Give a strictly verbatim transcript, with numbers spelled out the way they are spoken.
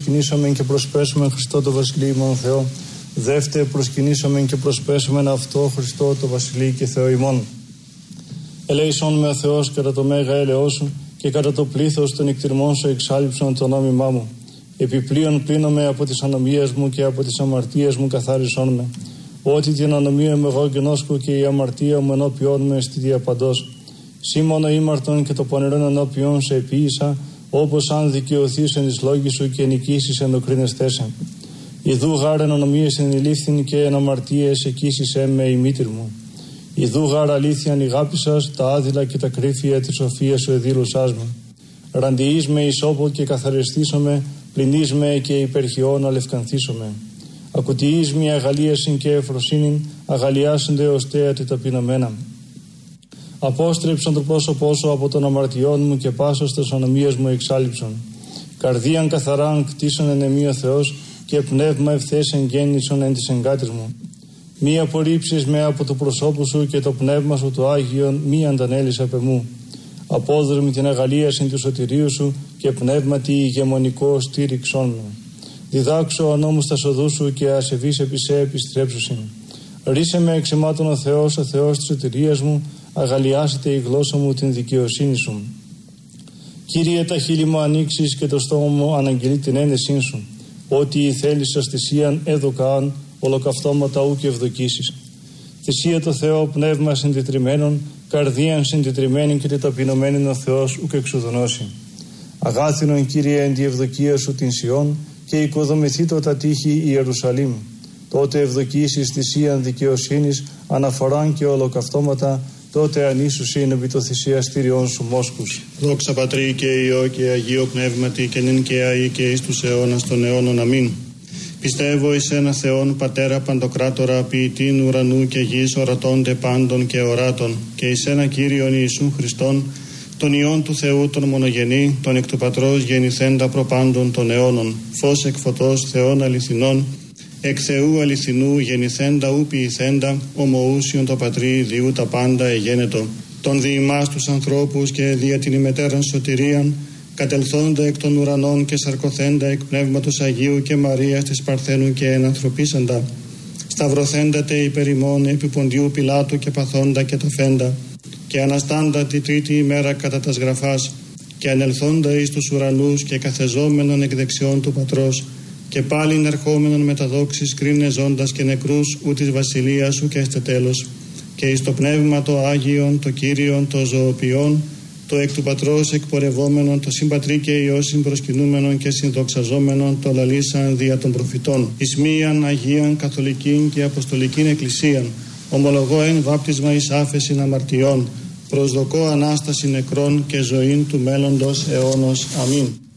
προσκυνήσομεν και προσπέσομεν Χριστό το Βασιλεί ημών Θεό. Δεύτε προσκυνήσομεν και προσπέσομεν αυτό Χριστό το Βασιλεί και Θεό ημών. Ελέησόν με ο Θεός κατά το μέγα έλεό σου και κατά το πλήθος των εκτιρμών σου εξάλειψον το νόμιμά μου. Επιπλέον πλύνομαι από τις ανομίες μου και από τις αμαρτίες μου καθάρισόν με. Ότι την ανομία μου εγώ γνώσκω και η αμαρτία μου ενώπιόν με στη διαπαντός. Σήμωνο ήμαρτον και το πονηρόν ενώπιον σε επίησα, όπως αν δικαιωθείς εν εις λόγη σου και νικήσεις εν το κρίνεστέσαι. Ιδού γάρ εν ανομίες ενηλήφθην και εν αμαρτίες εκείσισέ με η μήτηρ μου. Ιδού γάρ αλήθειαν ηγάπησας, τα άδειλα και τα κρύφια της σοφίας σου εδήλωσάς με. Ραντιείς με ισόπο και καθαριστήσομαι, πλυνείς με και υπερχιών αλευκανθήσομαι. Ακουτιείς μια αγαλίασιν και εφροσύνην, αγαλιάσονται ως τέατη ταπεινωμένα. Απόστρεψον το πρόσωπό σου από των αμαρτιών μου και πάσος τες ανομίες μου εξάλειψον. Καρδίαν καθαράν κτίσον εν εμεί ο Θεός και πνεύμα ευθές εγγέννησον εν της εγκάτης μου. Μη απορρίψεις με από το προσώπου σου και το πνεύμα σου το Άγιον μη αντανέλεις απ' εμού. Απόδρομη την αγαλίασιν του σωτηρίου σου και πνεύματι ηγεμονικό στήριξόν μου. Διδάξω ο νόμους τα σοδού σου και ασεβείς επί σε επιστρέψουσιν. Ρίσε με εξημάτων ο Θεός, ο Θεός της σωτηρίας μου, αγαλιάσετε η γλώσσα μου την δικαιοσύνη σου. Κύριε, τα χείλη μου ανοίξεις και το στόμα μου αναγγελεί την ένεσή σου. Ό,τι θέλεις ως θυσίαν έδωκαν, ολοκαυτώματα ου και ευδοκίσεις. Θυσία το Θεό, πνεύμα συντετριμένων, καρδίαν συντετριμένη και ταπεινωμένη ο Θεός ουκ εξουδονώσει. Αγάθινον Κύριε εν τη ευδοκία σου την Σιών και οικοδομηθήτω τα τείχη Ιερουσαλήμ. Τότε ευδοκίσεις θυσίαν δικαιοσύνης, αναφοράν και ολοκαυτώματα, τότε ανήσουσιν επί το θυσιαστήριον σου μόσκους. Δόξα Πατρί και Υιό και Αγίο Πνεύματι και νυν και αεί και εις τους αιώνας των αιώνων. Αμήν. Πιστεύω εις ένα Θεόν Πατέρα Παντοκράτορα, ποιητήν ουρανού και γης, ορατώνται πάντων και οράτων, και εις ένα Κύριον Ιησούν Χριστόν, τον Υιόν του Θεού τον μονογενή, τον εκ του Πατρός γεννηθέντα προπάντων των αιώνων, φως εκ φωτός Θεών αληθινών, εκ Θεού αληθινού γεννηθέντα ου ποιηθέντα, ομοούσιον το Πατρί διού τα πάντα εγένετο, τον δι' ημάς τους ανθρώπους και δια την ημετέραν σωτηρίαν, κατελθόντα εκ των ουρανών και σαρκωθέντα εκ Πνεύματος Αγίου και Μαρίας της Παρθένου και ενανθρωπίσαντα, σταυρωθέντατε υπερ ημών επί Ποντιού Πιλάτου και παθόντα και ταφέντα, και αναστάντα τη τρίτη ημέρα κατά τας γραφάς, και ανελθόντα εις τους ουρανούς και καθεζόμενον εκ δεξιών του Πατρός, και πάλιν ερχόμενον με τα δόξης κρίνε ζώντας και νεκρούς ου της βασιλείας σου και έστε τέλος, και εις το πνεύμα το Άγιον, το Κύριον, το ζωοποιόν, το εκ του Πατρός εκπορευόμενον, το συμπατρί και Υιό συμπροσκυνούμενον και συνδοξαζόμενον, το λαλήσαν δια των προφητών. Εις μίαν Αγίαν Καθολικήν και Αποστολικήν Εκκλησίαν, ομολογώ εν βάπτισμα εις άφεσιν αμαρτιών, προσδοκώ Ανάσταση νεκρών και ζωήν του μέλλοντος αιώνος. Αμήν.